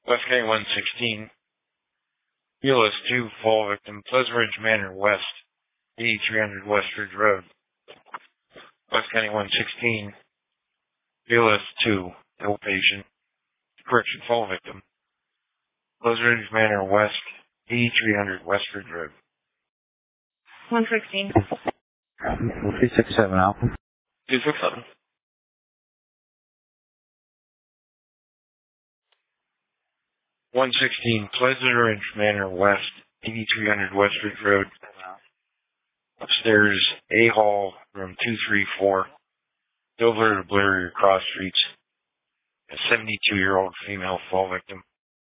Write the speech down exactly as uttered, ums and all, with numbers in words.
West County one sixteen. B L S two, fall victim, Pleasant Ridge Manor West, eighty-three hundred West Ridge Road. West County one sixteen. B L S two, ill patient, correction, fall victim, Pleasant Ridge Manor West, eighty-three hundred West Ridge Road. one sixteen. three six seven Alpha. two six seven. one sixteen, Pleasant Ridge Manor West, eighty-three hundred West Ridge Road. Upstairs, A Hall, room two three four. Dover to Blurry Cross Streets. A seventy-two-year-old female fall victim.